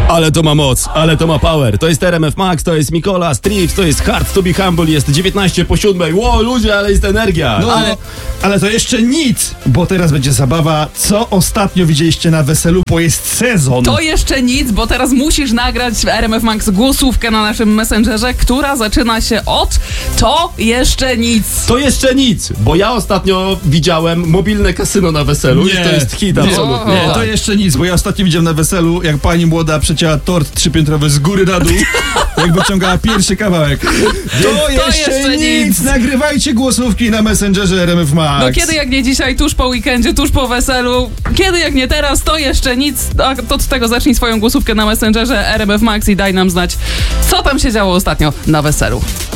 Ale to ma moc, ale to ma power. To jest RMF Max, to jest Mikola, Strips, to jest Hard to be Humble, jest 19:07. Ło, ludzie, ale jest energia. No, ale to jeszcze nic, bo teraz będzie zabawa, co ostatnio widzieliście na weselu, bo jest sezon. To jeszcze nic, bo teraz musisz nagrać w RMF Max głosówkę na naszym Messengerze, która zaczyna się od to jeszcze nic. To jeszcze nic, bo ja ostatnio widziałem mobilne kasyno na weselu i to jest hit absolutnie. Nie, to jeszcze nic, bo ja ostatnio widziałem na weselu, jak pani młoda przecięła tort 3-piętrowy z góry na dół, jak wyciągała pierwszy kawałek. To jeszcze nic! Nagrywajcie głosówki na Messengerze RMF Max. No kiedy jak nie dzisiaj, tuż po weekendzie, tuż po weselu, kiedy jak nie teraz, to jeszcze nic. To od tego zacznij swoją głosówkę na Messengerze RMF Max i daj nam znać, co tam się działo ostatnio na weselu.